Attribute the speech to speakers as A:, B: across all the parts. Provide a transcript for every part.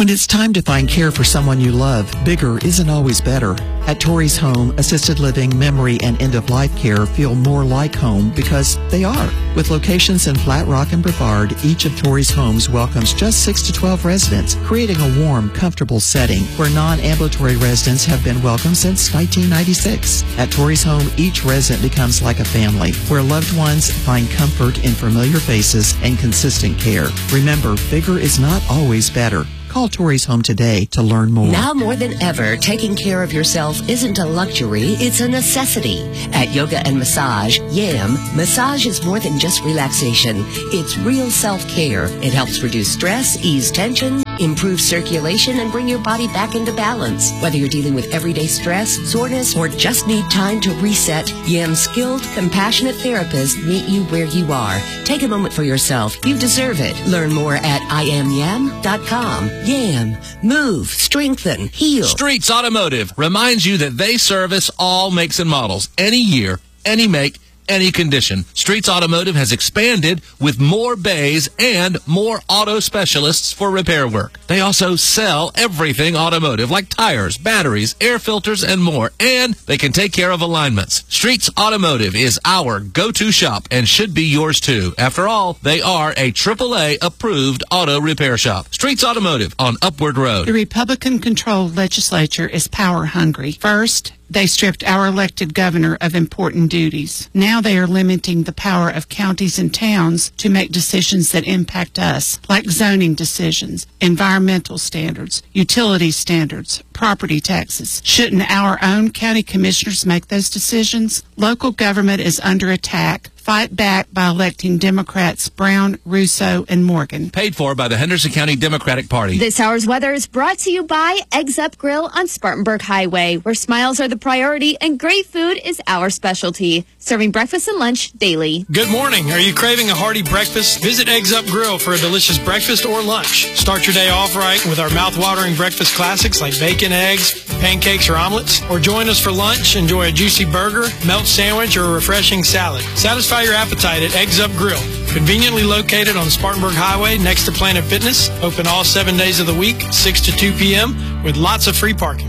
A: When it's time to find care for someone you love, bigger isn't always better. At Torrey's Home, assisted living, memory, and end-of-life care feel more like home because they are. With locations in Flat Rock and Brevard, each of Torrey's homes welcomes just 6 to 12 residents, creating a warm, comfortable setting where non-ambulatory residents have been welcome since 1996. At Torrey's Home, each resident becomes like a family, where loved ones find comfort in familiar faces and consistent care. Remember, bigger is not always better. Call Torrey's Home today to learn more.
B: Now more than ever, taking care of yourself isn't a luxury, it's a necessity. At Yoga and Massage, YAM, massage is more than just relaxation. It's real self-care. It helps reduce stress, ease tension, improve circulation, and bring your body back into balance. Whether you're dealing with everyday stress, soreness, or just need time to reset, YAM's skilled, compassionate therapists meet you where you are. Take a moment for yourself. You deserve it. Learn more at IamYam.com. YAM. Move. Strengthen. Heal.
C: Streets Automotive reminds you that they service all makes and models, any year, any make, any condition. Streets Automotive has expanded with more bays and more auto specialists for repair work. They also sell everything automotive, like tires, batteries, air filters, and more. And they can take care of alignments. Streets Automotive is our go-to shop and should be yours too. After all, they are a AAA approved auto repair shop. Streets Automotive on Upward Road.
D: The Republican-controlled legislature is power hungry. First, they stripped our elected governor of important duties. Now they are limiting the power of counties and towns to make decisions that impact us, like zoning decisions, environmental standards, utility standards, property taxes. Shouldn't our own county commissioners make those decisions? Local government is under attack. Fight back by electing Democrats Brown, Russo, and Morgan.
C: Paid for by the Henderson County Democratic Party.
E: This hour's weather is brought to you by Eggs Up Grill on Spartanburg Highway, where smiles are the priority and great food is our specialty. Serving breakfast and lunch daily.
F: Good morning. Are you craving a hearty breakfast? Visit Eggs Up Grill for a delicious breakfast or lunch. Start your day off right with our mouth-watering breakfast classics like bacon, eggs, pancakes, or omelets. Or join us for lunch. Enjoy a juicy burger, melt sandwich, or a refreshing salad. Satisfy your appetite at Eggs Up Grill. Conveniently located on Spartanburg Highway next to Planet Fitness. Open all 7 days of the week, 6 to 2 p.m. with lots of free parking.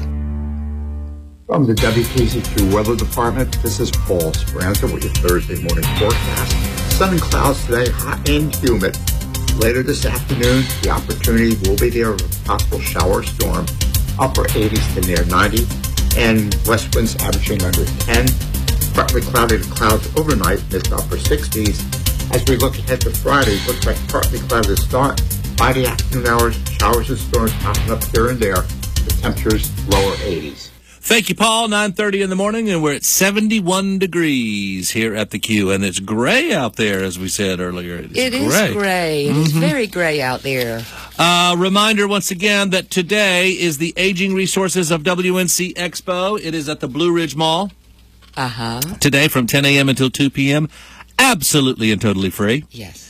G: From the WKZQ Weather Department, this is Paul Speranza with your Thursday morning forecast. Sun and clouds today, hot and humid. Later this afternoon, the opportunity will be there of a possible shower storm, upper 80s to near 90, and west winds averaging under 10. Partly cloudy to clouds overnight, mid to upper 60s. As we look ahead to Friday, looks like partly cloudy to start. By the afternoon hours, showers and storms popping up here and there. The temperatures lower 80s.
C: Thank you, Paul. 9:30 in the morning, and we're at 71 degrees here at the Q, and it's gray out there, as we said earlier.
B: It is gray. It is very gray out there.
C: Reminder once again that today is the Aging Resources of WNC Expo. It is at the Blue Ridge Mall. Today from 10 a.m. until 2 p.m. Absolutely and totally free.
B: Yes.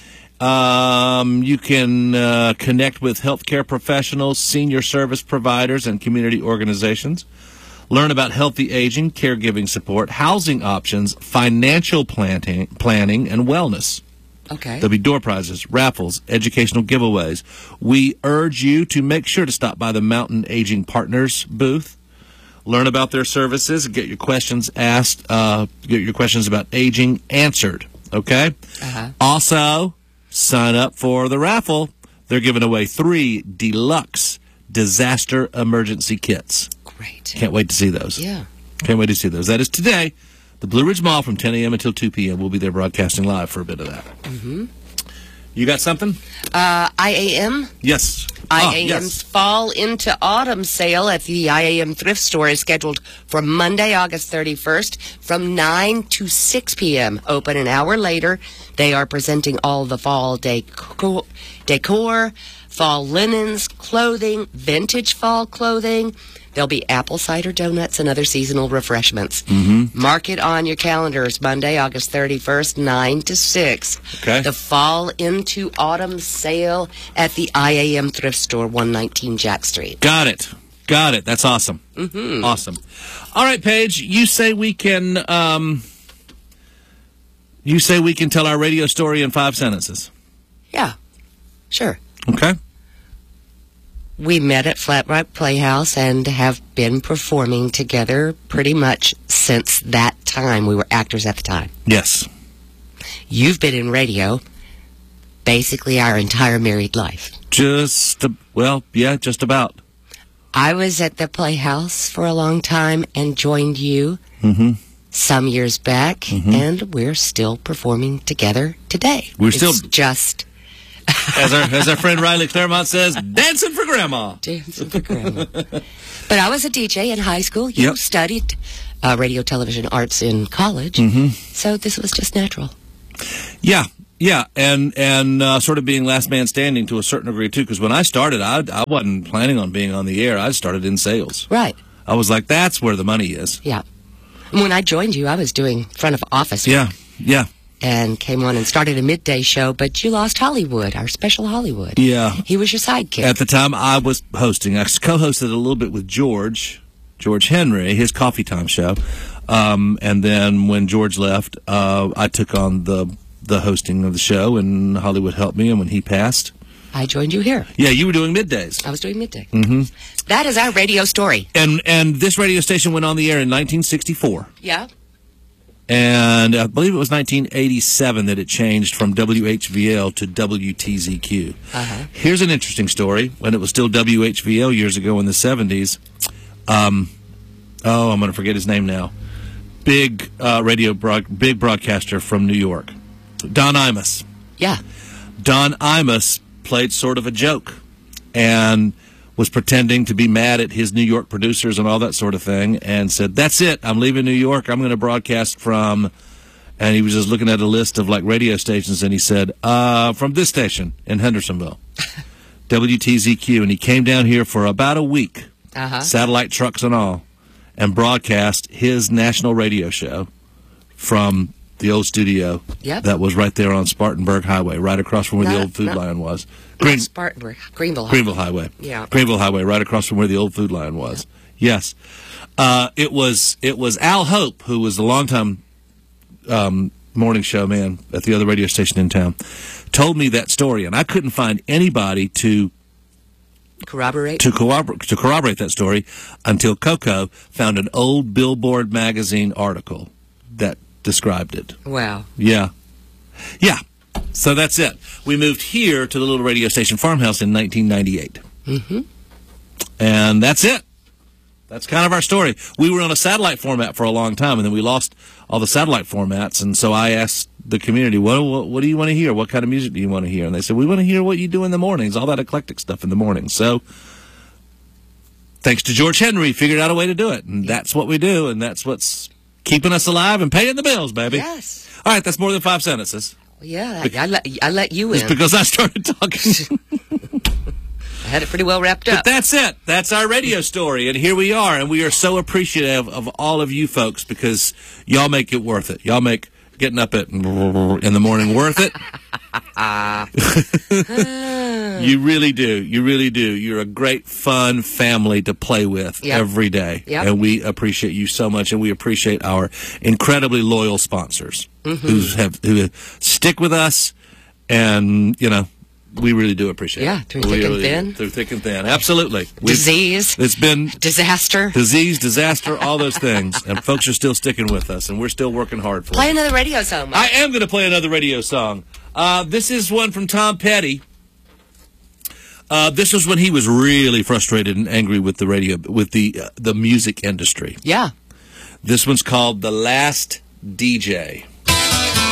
C: You can connect with healthcare professionals, senior service providers, and community organizations. Learn about healthy aging, caregiving support, housing options, financial planning, and wellness.
B: Okay.
C: There'll be door prizes, raffles, educational giveaways. We urge you to make sure to stop by the Mountain Aging Partners booth. Learn about their services, get your questions asked, get your questions about aging answered, okay? Also, sign up for the raffle. They're giving away 3 deluxe disaster emergency kits.
B: Great.
C: Can't wait to see those.
B: Yeah.
C: Can't wait to see those. That is today, the Blue Ridge Mall from 10 a.m. until 2 p.m. We'll be there broadcasting live for a bit of that.
B: Mm-hmm.
C: You got something?
B: IAM?
C: Yes.
B: IAM's Fall into Autumn sale at the IAM Thrift Store is scheduled for Monday, August 31st from 9 to 6 p.m. Open an hour later. They are presenting all the fall decor, fall linens, clothing, vintage fall clothing. There'll be apple cider donuts and other seasonal refreshments.
C: Mm-hmm.
B: Mark it on your calendars, Monday, August 31st, 9 to 6.
C: Okay.
B: The Fall into Autumn sale at the IAM Thrift Store, 119 Jack Street.
C: Got it. That's awesome.
B: Mm-hmm.
C: Awesome. All right, Paige, you say we can tell our radio story in 5 sentences.
B: Yeah, sure.
C: Okay.
B: We met at Flat Rock Playhouse and have been performing together pretty much since that time. We were actors at the time.
C: Yes.
B: You've been in radio basically our entire married life.
C: Just about.
B: I was at the Playhouse for a long time and joined you some years back, and we're still performing together today. It's just...
C: as our friend Riley Claremont says, dancing for Grandma.
B: Dancing for Grandma. But I was a DJ in high school. You studied radio, television, arts in college, so this was just natural.
C: Yeah, and sort of being last man standing to a certain degree, too, because when I started, I wasn't planning on being on the air. I started in sales.
B: Right.
C: I was like, that's where the money is.
B: Yeah. When I joined you, I was doing front of office work.
C: Yeah.
B: And came on and started a midday show, but you lost Hollywood, our special Hollywood.
C: Yeah.
B: He was your sidekick.
C: At the time, I was hosting. I co-hosted a little bit with George Henry, his Coffee Time show. And then when George left, I took on the hosting of the show, and Hollywood helped me. And when he passed,
B: I joined you here.
C: Yeah, you were doing middays.
B: I was doing midday. That is our radio story.
C: And this radio station went on the air in 1964.
B: Yeah.
C: And I believe it was 1987 that it changed from WHVL to WTZQ. Here's an interesting story. When it was still WHVL years ago in the 70s, I'm going to forget his name now. Big big broadcaster from New York, Don Imus.
B: Yeah.
C: Don Imus played sort of a joke and was pretending to be mad at his New York producers and all that sort of thing, and said, that's it, I'm leaving New York, I'm going to broadcast from, and he was just looking at a list of like radio stations, and he said, from this station in Hendersonville, WTZQ, and he came down here for about a week, satellite trucks and all, and broadcast his national radio show from the old studio that was right there on Spartanburg Highway, right across from where the old Food Lion was.
B: Spartanburg, Greenville
C: Highway.
B: Yeah.
C: Greenville Highway, right across from where the old Food Lion was. Yes. It was Al Hope, who was the longtime morning show man at the other radio station in town, told me that story, and I couldn't find anybody to corroborate that story until Coco found an old Billboard magazine article that described it.
B: Wow.
C: Yeah. So that's it. We moved here to the little radio station Farmhouse in 1998. And that's it. That's kind of our story. We were on a satellite format for a long time, and then we lost all the satellite formats, and so I asked the community, what do you want to hear? What kind of music do you want to hear? And they said, we want to hear what you do in the mornings, all that eclectic stuff in the mornings. So thanks to George Henry, figured out a way to do it, and that's what we do, and that's what's keeping us alive and paying the bills, baby.
B: Yes.
C: All right, that's more than 5 sentences.
B: Yeah, I let you in.
C: It's because I started talking.
B: I had it pretty well wrapped up.
C: But that's it. That's our radio story, and here we are, and we are so appreciative of all of you folks because y'all make it worth it. Y'all make getting up in the morning worth it. You really do. You really do. You're a great, fun family to play with every day. And we appreciate you so much, and we appreciate our incredibly loyal sponsors who stick with us, and, you know, we really do appreciate it.
B: Yeah, through thick and thin.
C: Through thick and thin, absolutely.
B: Disease.
C: It's been
B: disaster.
C: Disaster, all those things. And folks are still sticking with us, and we're still working hard for it.
B: Play another radio song, Mike.
C: I am going to play another radio song. This is one from Tom Petty. This was when he was really frustrated and angry with the radio, with the music industry.
B: Yeah.
C: This one's called The Last DJ.